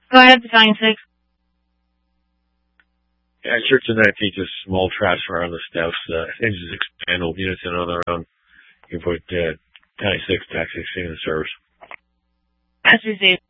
Go ahead, Battalion 6. Yeah, Church of 19 just small traps around the steps. Engines expand, units in on their own. You can put 96 taxi in the service. That's received.